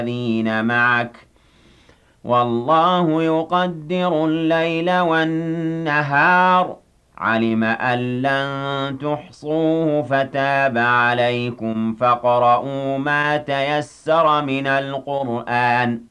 الذين معك والله يقدر الليل والنهار علم أن لن تحصوه فتاب عليكم فاقرؤوا ما تيسر من القرآن